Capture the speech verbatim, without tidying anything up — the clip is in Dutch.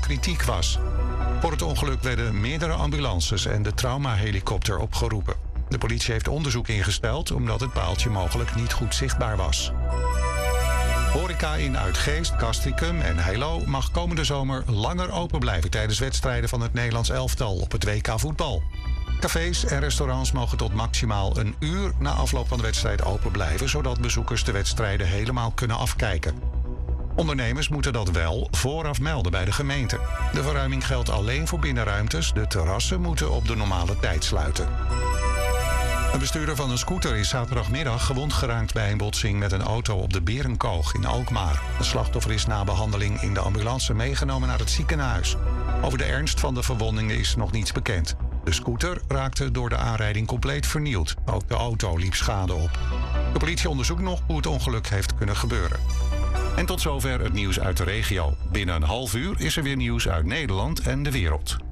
kritiek was. Voor het ongeluk werden meerdere ambulances en de traumahelikopter opgeroepen. De politie heeft onderzoek ingesteld omdat het paaltje mogelijk niet goed zichtbaar was. Horeca in Uitgeest, Castricum en Heilo mag komende zomer langer open blijven tijdens wedstrijden van het Nederlands elftal op het W K voetbal. Cafés en restaurants mogen tot maximaal een uur na afloop van de wedstrijd open blijven, zodat bezoekers de wedstrijden helemaal kunnen afkijken. Ondernemers moeten dat wel vooraf melden bij de gemeente. De verruiming geldt alleen voor binnenruimtes. De terrassen moeten op de normale tijd sluiten. Een bestuurder van een scooter is zaterdagmiddag gewond geraakt bij een botsing met een auto op de Berenkoog in Alkmaar. Het slachtoffer is na behandeling in de ambulance meegenomen naar het ziekenhuis. Over de ernst van de verwondingen is nog niets bekend. De scooter raakte door de aanrijding compleet vernield. Ook de auto liep schade op. De politie onderzoekt nog hoe het ongeluk heeft kunnen gebeuren. En tot zover het nieuws uit de regio. Binnen een half uur is er weer nieuws uit Nederland en de wereld.